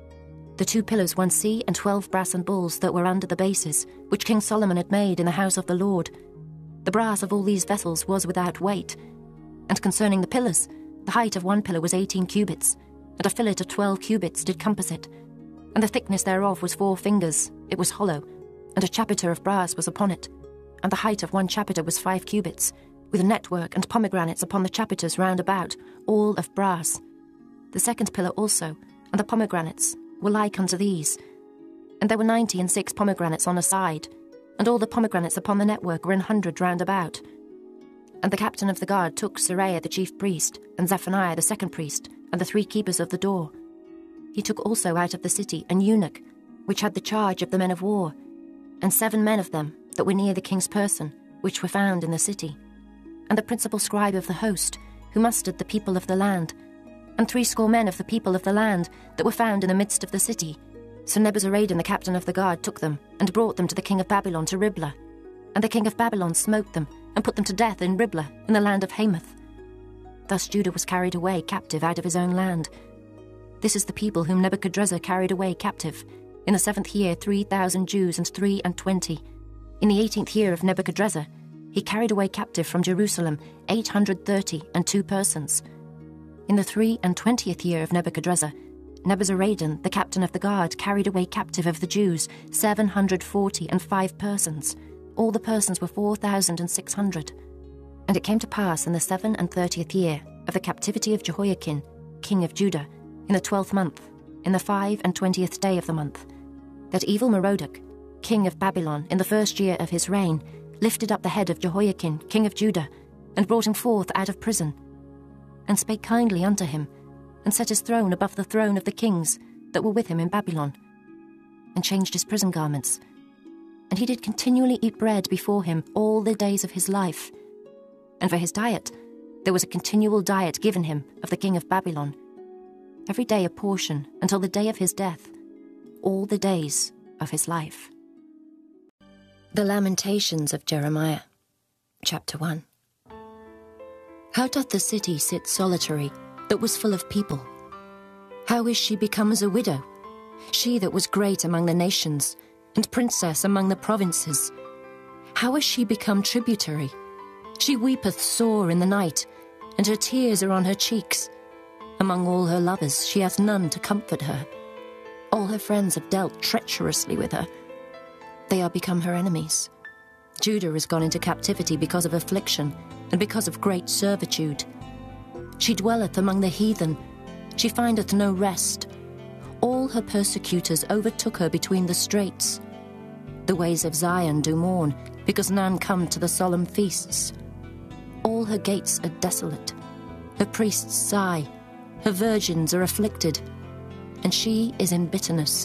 The 2 pillars, 1 sea, and 12 brassen bulls that were under the bases, which King Solomon had made in the house of the Lord. The brass of all these vessels was without weight. And concerning the pillars, the height of 1 pillar was 18 cubits, and a fillet of 12 cubits did compass it. And the thickness thereof was 4 fingers, it was hollow, and a chapiter of brass was upon it. And the height of 1 chapiter was 5 cubits, with network and pomegranates upon the chapiters round about, all of brass. The 2nd pillar also, and the pomegranates, were like unto these. And there were 96 pomegranates on a side, and all the pomegranates upon the network were 100 round about. And the captain of the guard took Seraiah the chief priest, and Zephaniah the 2nd priest, and the 3 keepers of the door. He took also out of the city an eunuch, which had the charge of the men of war, and 7 men of them that were near the king's person, which were found in the city, and the principal scribe of the host, who mustered the people of the land, and 70 men of the people of the land that were found in the midst of the city. So Nebuzaradan the captain of the guard took them, and brought them to the king of Babylon to Riblah. And the king of Babylon smote them, and put them to death in Riblah, in the land of Hamath. Thus Judah was carried away captive out of his own land. This is the people whom Nebuchadrezzar carried away captive. In the 7th year 3,000 Jews and 23. In the 18th year of Nebuchadrezzar, he carried away captive from Jerusalem 832 persons. In the 23 year of Nebuchadrezzar, Nebuzaradan, the captain of the guard, carried away captive of the Jews 745 persons. All the persons were 4,600. And it came to pass in the 37th year of the captivity of Jehoiakim, king of Judah, in the 12th month, in the 25th day of the month, that evil Merodach, king of Babylon, in the 1st year of his reign, lifted up the head of Jehoiakim, king of Judah, and brought him forth out of prison, and spake kindly unto him, and set his throne above the throne of the kings that were with him in Babylon, and changed his prison garments. And he did continually eat bread before him all the days of his life. And for his diet, there was a continual diet given him of the king of Babylon, every day a portion until the day of his death, all the days of his life. The Lamentations of Jeremiah, Chapter 1. How doth the city sit solitary, that was full of people? How is she become as a widow, she that was great among the nations, and princess among the provinces? How is she become tributary? She weepeth sore in the night, and her tears are on her cheeks. Among all her lovers she hath none to comfort her. All her friends have dealt treacherously with her. They are become her enemies. Judah is gone into captivity because of affliction, and because of great servitude. She dwelleth among the heathen, she findeth no rest. All her persecutors overtook her between the straits. The ways of Zion do mourn, because none come to the solemn feasts. All her gates are desolate, her priests sigh, her virgins are afflicted, and she is in bitterness.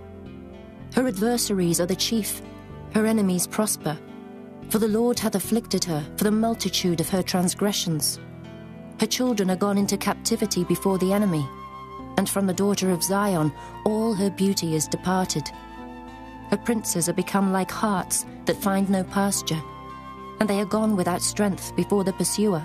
Her adversaries are the chief, her enemies prosper. For the Lord hath afflicted her for the multitude of her transgressions. Her children are gone into captivity before the enemy, and from the daughter of Zion all her beauty is departed. Her princes are become like harts that find no pasture, and they are gone without strength before the pursuer.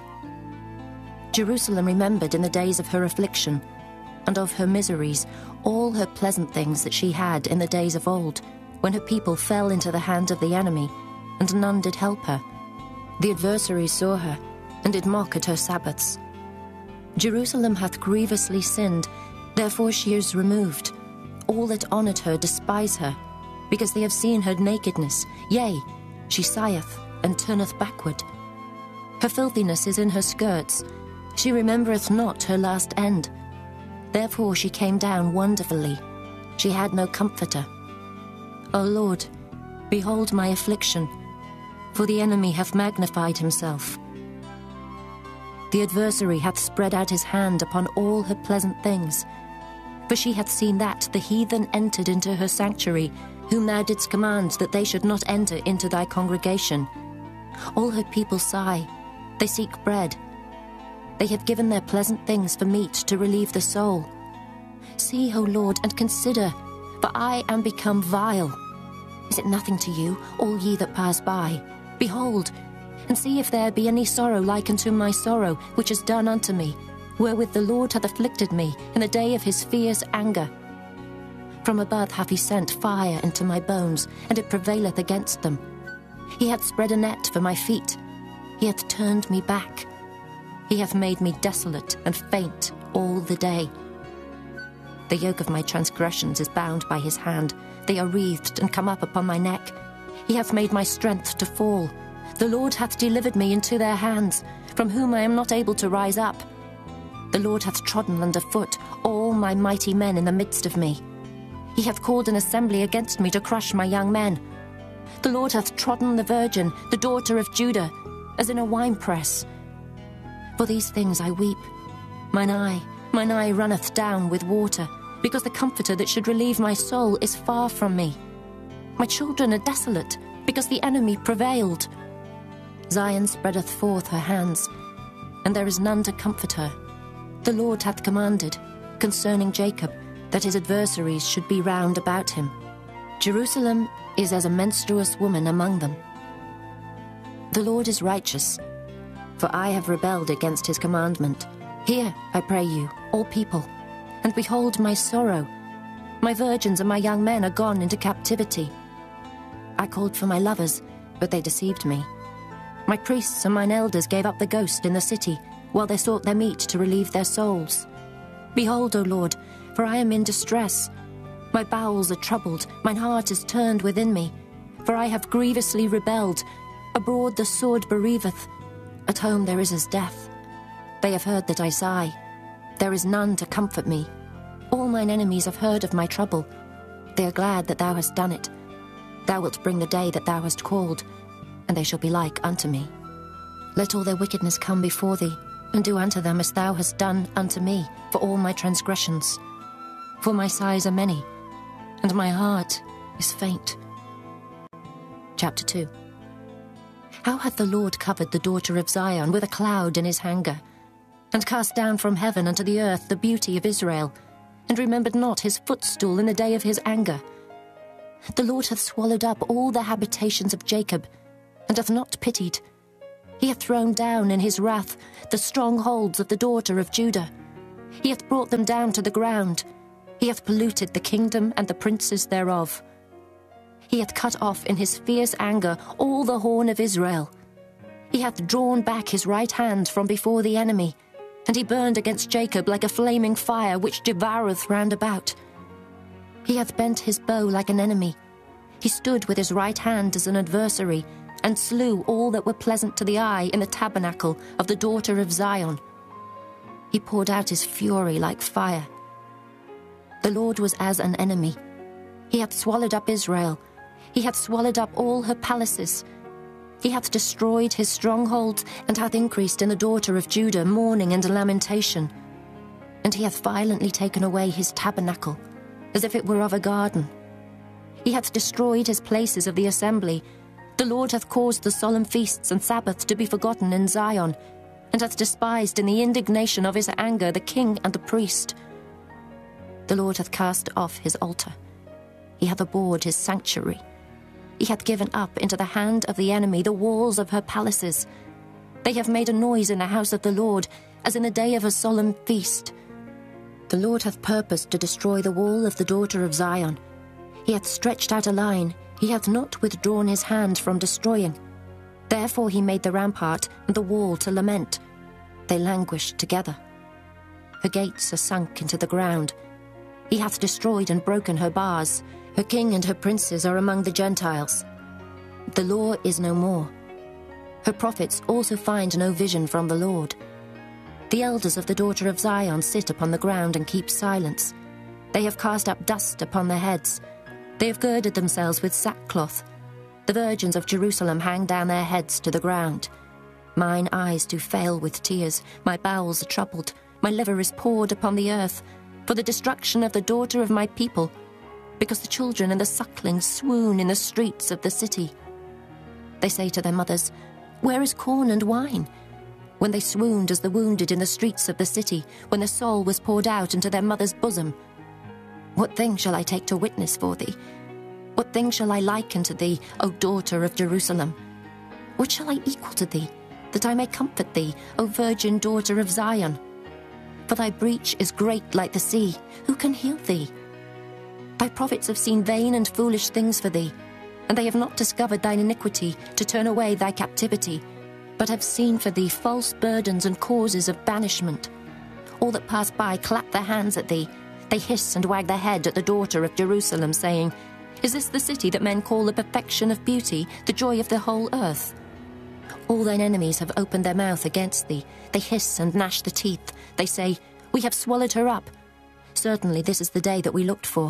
Jerusalem remembered in the days of her affliction, and of her miseries, all her pleasant things that she had in the days of old, when her people fell into the hand of the enemy, and none did help her. The adversaries saw her, and did mock at her Sabbaths. Jerusalem hath grievously sinned, therefore she is removed. All that honoured her despise her, because they have seen her nakedness. Yea, she sigheth, and turneth backward. Her filthiness is in her skirts, she remembereth not her last end. Therefore she came down wonderfully, she had no comforter. O Lord, behold my affliction, for the enemy hath magnified himself. The adversary hath spread out his hand upon all her pleasant things. For she hath seen that the heathen entered into her sanctuary, whom thou didst command that they should not enter into thy congregation. All her people sigh, they seek bread. They have given their pleasant things for meat to relieve the soul. See, O Lord, and consider, for I am become vile. Is it nothing to you, all ye that pass by? Behold, and see if there be any sorrow like unto my sorrow, which is done unto me, wherewith the Lord hath afflicted me in the day of his fierce anger. From above hath he sent fire into my bones, and it prevaileth against them. He hath spread a net for my feet, he hath turned me back. He hath made me desolate and faint all the day. The yoke of my transgressions is bound by his hand. They are wreathed and come up upon my neck. He hath made my strength to fall. The Lord hath delivered me into their hands, from whom I am not able to rise up. The Lord hath trodden under foot all my mighty men in the midst of me. He hath called an assembly against me to crush my young men. The Lord hath trodden the virgin, the daughter of Judah, as in a winepress. For these things I weep. Mine eye runneth down with water, because the comforter that should relieve my soul is far from me. My children are desolate, because the enemy prevailed. Zion spreadeth forth her hands, and there is none to comfort her. The Lord hath commanded, concerning Jacob, that his adversaries should be round about him. Jerusalem is as a menstruous woman among them. The Lord is righteous, for I have rebelled against his commandment. Hear, I pray you, all people, and behold my sorrow. My virgins and my young men are gone into captivity. I called for my lovers, but they deceived me. My priests and mine elders gave up the ghost in the city, while they sought their meat to relieve their souls. Behold, O Lord, for I am in distress. My bowels are troubled, mine heart is turned within me. For I have grievously rebelled. Abroad the sword bereaveth. At home there is as death. They have heard that I sigh. There is none to comfort me. All mine enemies have heard of my trouble. They are glad that thou hast done it. Thou wilt bring the day that thou hast called, and they shall be like unto me. Let all their wickedness come before thee, and do unto them as thou hast done unto me for all my transgressions. For my sighs are many, and my heart is faint. Chapter 2. How hath the Lord covered the daughter of Zion with a cloud in his anger, and cast down from heaven unto the earth the beauty of Israel, and remembered not his footstool in the day of his anger. The Lord hath swallowed up all the habitations of Jacob, and hath not pitied. He hath thrown down in his wrath the strongholds of the daughter of Judah. He hath brought them down to the ground. He hath polluted the kingdom and the princes thereof. He hath cut off in his fierce anger all the horn of Israel. He hath drawn back his right hand from before the enemy, and he burned against Jacob like a flaming fire which devoureth round about. He hath bent his bow like an enemy. He stood with his right hand as an adversary, and slew all that were pleasant to the eye in the tabernacle of the daughter of Zion. He poured out his fury like fire. The Lord was as an enemy. He hath swallowed up Israel. He hath swallowed up all her palaces. He hath destroyed his strongholds, and hath increased in the daughter of Judah mourning and lamentation. And he hath violently taken away his tabernacle, as if it were of a garden. He hath destroyed his places of the assembly. The Lord hath caused the solemn feasts and Sabbaths to be forgotten in Zion, and hath despised in the indignation of his anger the king and the priest. The Lord hath cast off his altar. He hath abhorred his sanctuary. He hath given up into the hand of the enemy the walls of her palaces. They have made a noise in the house of the Lord, as in the day of a solemn feast. The Lord hath purposed to destroy the wall of the daughter of Zion. He hath stretched out a line. He hath not withdrawn his hand from destroying. Therefore he made the rampart and the wall to lament. They languished together. Her gates are sunk into the ground. He hath destroyed and broken her bars. Her king and her princes are among the Gentiles. The law is no more. Her prophets also find no vision from the Lord. The elders of the daughter of Zion sit upon the ground and keep silence. They have cast up dust upon their heads. They have girded themselves with sackcloth. The virgins of Jerusalem hang down their heads to the ground. Mine eyes do fail with tears. My bowels are troubled. My liver is poured upon the earth, for the destruction of the daughter of my people, because the children and the sucklings swoon in the streets of the city. They say to their mothers, Where is corn and wine? When they swooned as the wounded in the streets of the city, when their soul was poured out into their mother's bosom. What thing shall I take to witness for thee? What thing shall I liken to thee, O daughter of Jerusalem? What shall I equal to thee, that I may comfort thee, O virgin daughter of Zion? For thy breach is great like the sea. Who can heal thee? Thy prophets have seen vain and foolish things for thee, and they have not discovered thine iniquity to turn away thy captivity, but have seen for thee false burdens and causes of banishment. All that pass by clap their hands at thee. They hiss and wag their head at the daughter of Jerusalem, saying, Is this the city that men call the perfection of beauty, the joy of the whole earth? All thine enemies have opened their mouth against thee. They hiss and gnash the teeth. They say, We have swallowed her up. Certainly this is the day that we looked for.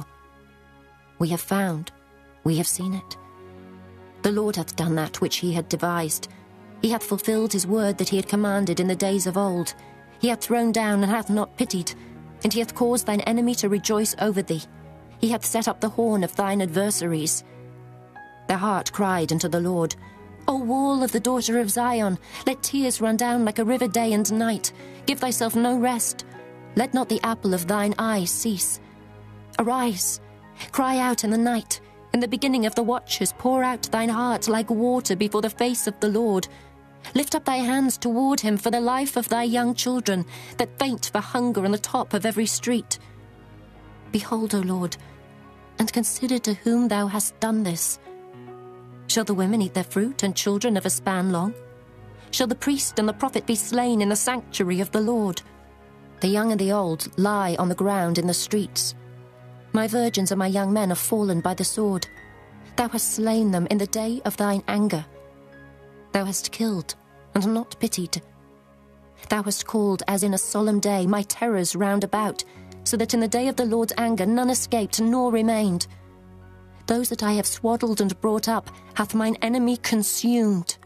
We have found, we have seen it. The Lord hath done that which he had devised. He hath fulfilled his word that he had commanded in the days of old. He hath thrown down and hath not pitied, and he hath caused thine enemy to rejoice over thee. He hath set up the horn of thine adversaries. Their heart cried unto the Lord, O wall of the daughter of Zion, let tears run down like a river day and night. Give thyself no rest. Let not the apple of thine eye cease. Arise, cry out in the night. In the beginning of the watches, pour out thine heart like water before the face of the Lord. Lift up thy hands toward him for the life of thy young children, that faint for hunger on the top of every street. Behold, O Lord, and consider to whom thou hast done this. Shall the women eat their fruit, and children of a span long? Shall the priest and the prophet be slain in the sanctuary of the Lord? The young and the old lie on the ground in the streets. My virgins and my young men are fallen by the sword. Thou hast slain them in the day of thine anger. Thou hast killed, and not pitied. Thou hast called, as in a solemn day, my terrors round about, so that in the day of the Lord's anger none escaped nor remained. Those that I have swaddled and brought up hath mine enemy consumed.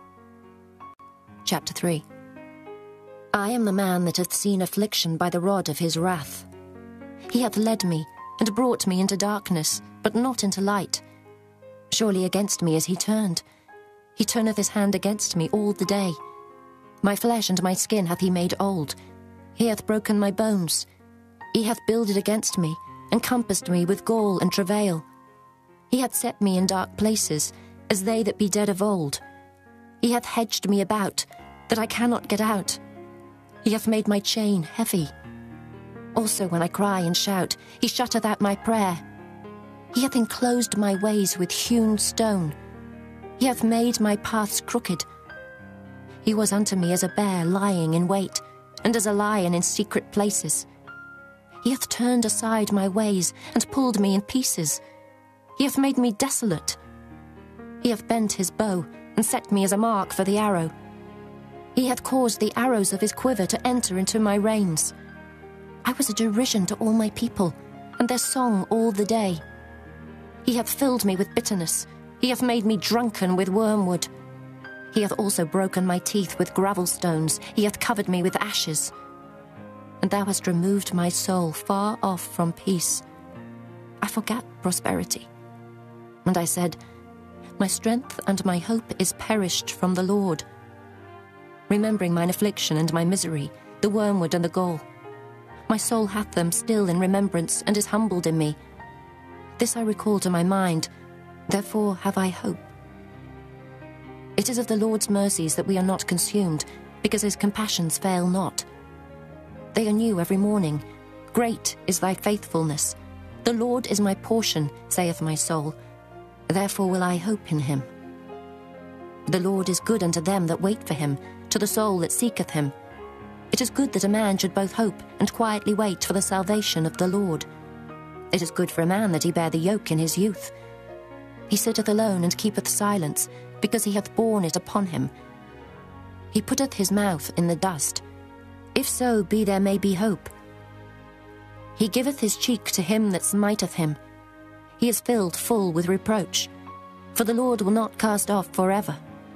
Chapter 3. I am the man that hath seen affliction by the rod of his wrath. He hath led me, and brought me into darkness, but not into light. Surely against me is he turned. He turneth his hand against me all the day. My flesh and my skin hath he made old. He hath broken my bones. He hath builded against me, and compassed me with gall and travail. He hath set me in dark places, as they that be dead of old. He hath hedged me about, that I cannot get out. He hath made my chain heavy. Also when I cry and shout, he shutteth out my prayer. He hath enclosed my ways with hewn stone. He hath made my paths crooked. He was unto me as a bear lying in wait, and as a lion in secret places. He hath turned aside my ways, and pulled me in pieces. He hath made me desolate. He hath bent his bow, and set me as a mark for the arrow. He hath caused the arrows of his quiver to enter into my reins. I was a derision to all my people, and their song all the day. He hath filled me with bitterness. He hath made me drunken with wormwood. He hath also broken my teeth with gravel stones. He hath covered me with ashes. And thou hast removed my soul far off from peace. I forgat prosperity. And I said, my strength and my hope is perished from the Lord. Remembering mine affliction and my misery, the wormwood and the gall. My soul hath them still in remembrance, and is humbled in me. This I recall to my mind, therefore have I hope. It is of the Lord's mercies that we are not consumed, because his compassions fail not. They are new every morning. Great is thy faithfulness. The Lord is my portion, saith my soul. Therefore will I hope in him. The Lord is good unto them that wait for him, to the soul that seeketh him. It is good that a man should both hope and quietly wait for the salvation of the Lord. It is good for a man that he bear the yoke in his youth. He sitteth alone and keepeth silence, because he hath borne it upon him. He putteth his mouth in the dust. If so be there may be hope. He giveth his cheek to him that smiteth him. He is filled full with reproach. For the Lord will not cast off forever.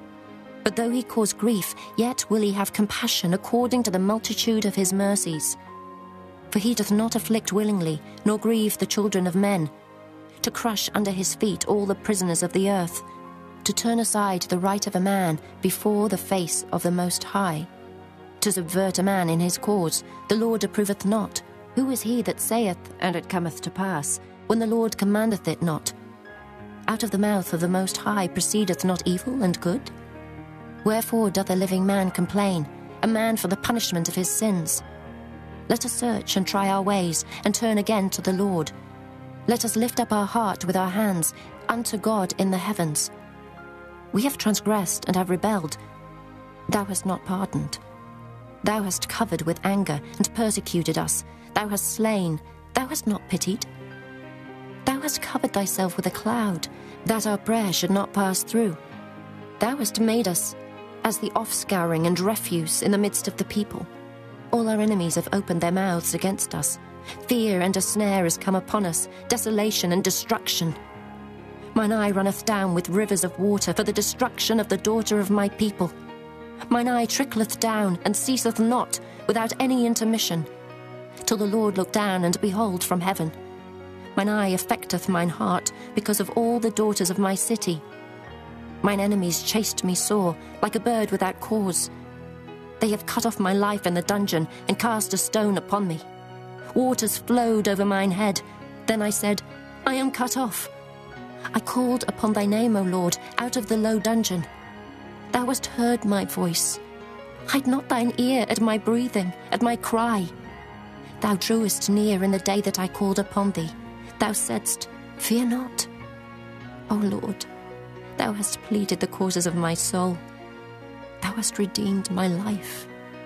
But though he cause grief, yet will he have compassion according to the multitude of his mercies. For he doth not afflict willingly, nor grieve the children of men, to crush under his feet all the prisoners of the earth, to turn aside the right of a man before the face of the Most High. To subvert a man in his cause, the Lord approveth not. Who is he that saith, and it cometh to pass, when the Lord commandeth it not? Out of the mouth of the Most High proceedeth not evil and good? Wherefore doth a living man complain, a man for the punishment of his sins? Let us search and try our ways, and turn again to the Lord. Let us lift up our heart with our hands unto God in the heavens. We have transgressed and have rebelled. Thou hast not pardoned. Thou hast covered with anger and persecuted us. Thou hast slain. Thou hast not pitied. Thou hast covered thyself with a cloud, that our prayer should not pass through. Thou hast made us as the offscouring and refuse in the midst of the people. All our enemies have opened their mouths against us. Fear and a snare is come upon us, desolation and destruction. Mine eye runneth down with rivers of water for the destruction of the daughter of my people. Mine eye trickleth down and ceaseth not without any intermission, till the Lord look down and behold from heaven. Mine eye affecteth mine heart because of all the daughters of my city. Mine enemies chased me sore, like a bird without cause. They have cut off my life in the dungeon, and cast a stone upon me. Waters flowed over mine head. Then I said, I am cut off. I called upon thy name, O Lord, out of the low dungeon. Thou hast heard my voice. Hide not thine ear at my breathing, at my cry. Thou drewest near in the day that I called upon thee. Thou saidst, fear not. O Lord, thou hast pleaded the causes of my soul. Thou hast redeemed my life.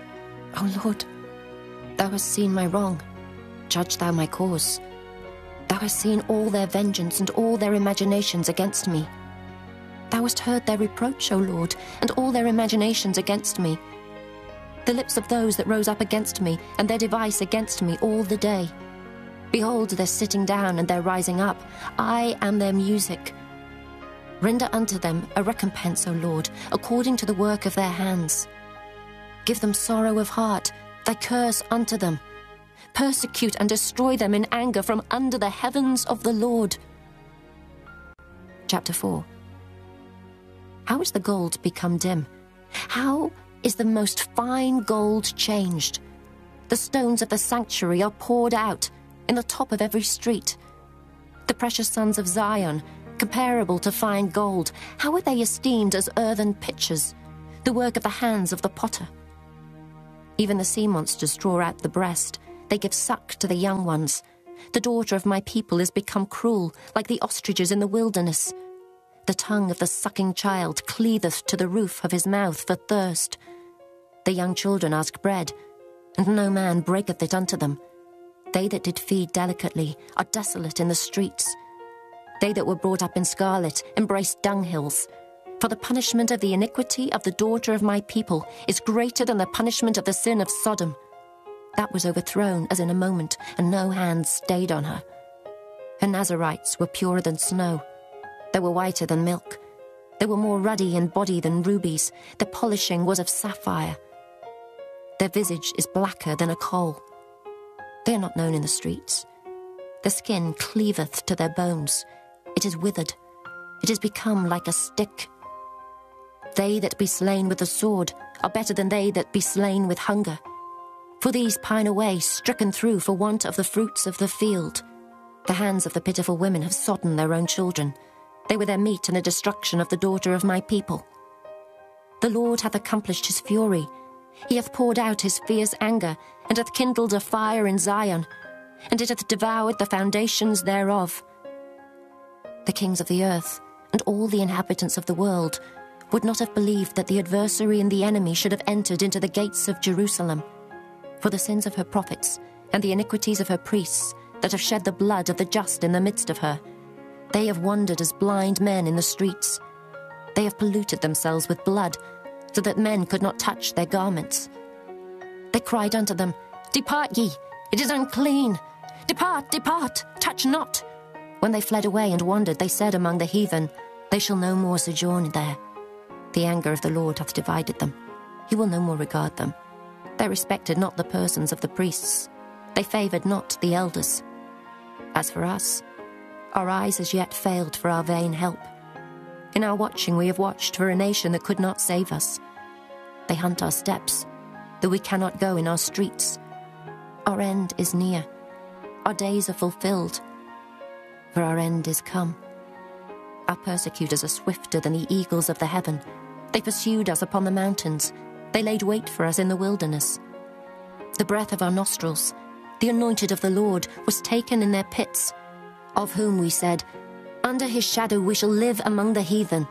O Lord, thou hast seen my wrong. Judge thou my cause. Thou hast seen all their vengeance and all their imaginations against me. Thou hast heard their reproach, O Lord, and all their imaginations against me. The lips of those that rose up against me, and their device against me all the day. Behold, their sitting down and their rising up. I am their music. Render unto them a recompense, O Lord, according to the work of their hands. Give them sorrow of heart, thy curse unto them. Persecute and destroy them in anger from under the heavens of the Lord. Chapter 4. How is the gold become dim? How is the most fine gold changed? The stones of the sanctuary are poured out in the top of every street. The precious sons of Zion, comparable to fine gold, how are they esteemed as earthen pitchers, the work of the hands of the potter? Even the sea monsters draw out the breast, they give suck to the young ones. The daughter of my people is become cruel, like the ostriches in the wilderness. The tongue of the sucking child cleaveth to the roof of his mouth for thirst. The young children ask bread, and no man breaketh it unto them. They that did feed delicately are desolate in the streets. They that were brought up in scarlet embrace dunghills. For the punishment of the iniquity of the daughter of my people is greater than the punishment of the sin of Sodom. That was overthrown as in a moment, and no hand stayed on her. Her Nazarites were purer than snow. They were whiter than milk. They were more ruddy in body than rubies. Their polishing was of sapphire. Their visage is blacker than a coal. They are not known in the streets. Their skin cleaveth to their bones. It is withered. It is become like a stick. They that be slain with the sword are better than they that be slain with hunger. For these pine away, stricken through for want of the fruits of the field. The hands of the pitiful women have sodden their own children. They were their meat in the destruction of the daughter of my people. The Lord hath accomplished his fury. He hath poured out his fierce anger, and hath kindled a fire in Zion, and it hath devoured the foundations thereof. The kings of the earth, and all the inhabitants of the world, would not have believed that the adversary and the enemy should have entered into the gates of Jerusalem. For the sins of her prophets, and the iniquities of her priests, that have shed the blood of the just in the midst of her, they have wandered as blind men in the streets. They have polluted themselves with blood, so that men could not touch their garments. They cried unto them, Depart ye, it is unclean. Depart, depart, touch not. When they fled away and wandered, they said among the heathen, They shall no more sojourn there. The anger of the Lord hath divided them. He will no more regard them. They respected not the persons of the priests. They favoured not the elders. As for us, our eyes as yet failed for our vain help. In our watching we have watched for a nation that could not save us. They hunt our steps, though we cannot go in our streets. Our end is near. Our days are fulfilled, for our end is come. Our persecutors are swifter than the eagles of the heaven. They pursued us upon the mountains. They laid wait for us in the wilderness. The breath of our nostrils, the anointed of the Lord, was taken in their pits, of whom we said, Under his shadow we shall live among the heathen.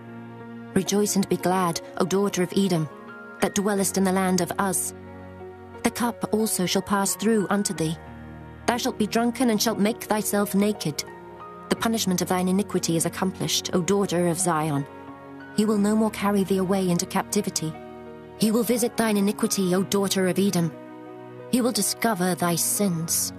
Rejoice and be glad, O daughter of Edom, that dwellest in the land of Uz. The cup also shall pass through unto thee. Thou shalt be drunken and shalt make thyself naked. The punishment of thine iniquity is accomplished, O daughter of Zion. He will no more carry thee away into captivity. He will visit thine iniquity, O daughter of Edom. He will discover thy sins.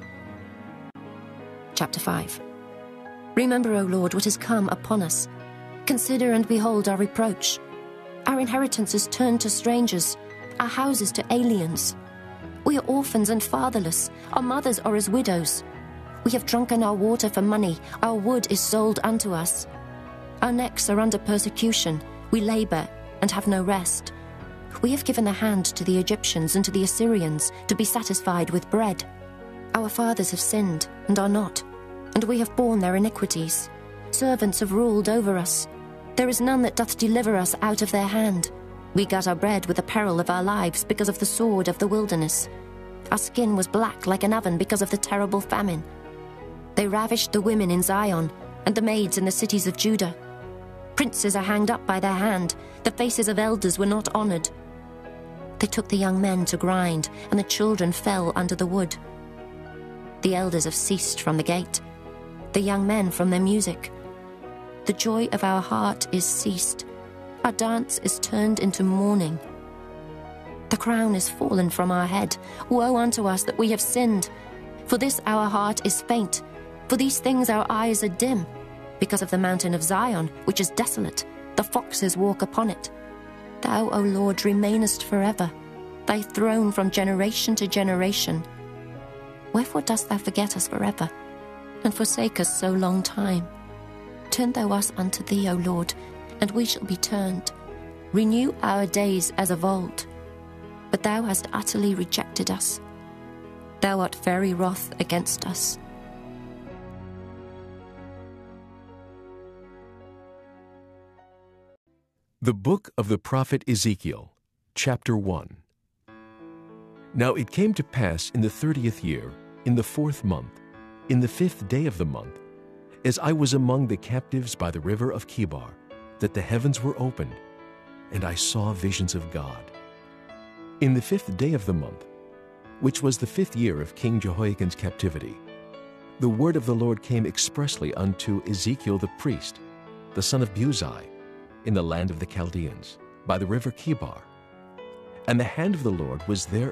Chapter 5. Remember, O Lord, what is come upon us. Consider and behold our reproach. Our inheritance is turned to strangers, our houses to aliens. We are orphans and fatherless, our mothers are as widows. We have drunken our water for money, our wood is sold unto us. Our necks are under persecution, we labour and have no rest. We have given the hand to the Egyptians and to the Assyrians to be satisfied with bread. Our fathers have sinned and are not, and we have borne their iniquities. Servants have ruled over us. There is none that doth deliver us out of their hand. We got our bread with the peril of our lives because of the sword of the wilderness. Our skin was black like an oven because of the terrible famine. They ravished the women in Zion and the maids in the cities of Judah. Princes are hanged up by their hand. The faces of elders were not honoured. They took the young men to grind, and the children fell under the wood. The elders have ceased from the gate, the young men from their music. The joy of our heart is ceased. Our dance is turned into mourning. The crown is fallen from our head. Woe unto us that we have sinned. For this our heart is faint. For these things our eyes are dim. Because of the mountain of Zion, which is desolate, the foxes walk upon it. Thou, O Lord, remainest forever, thy throne from generation to generation. Wherefore dost thou forget us forever, and forsake us so long time? Turn thou us unto thee, O Lord, and we shall be turned. Renew our days as of old. But thou hast utterly rejected us. Thou art very wroth against us. The Book of the Prophet Ezekiel, Chapter 1. Now it came to pass in the 30th year, in the 4th month, in the 5th day of the month, as I was among the captives by the river of Chebar, that the heavens were opened, and I saw visions of God. In the 5th day of the month, which was the 5th year of King Jehoiakim's captivity, the word of the Lord came expressly unto Ezekiel the priest, the son of Buzi, in the land of the Chaldeans, by the river Chebar. And the hand of the Lord was there